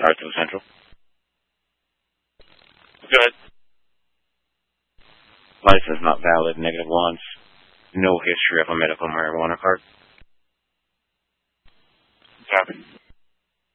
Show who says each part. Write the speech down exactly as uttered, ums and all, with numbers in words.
Speaker 1: Arthur Central.
Speaker 2: Good.
Speaker 1: License not valid, negative ones. No history of a medical marijuana card.
Speaker 2: Copy.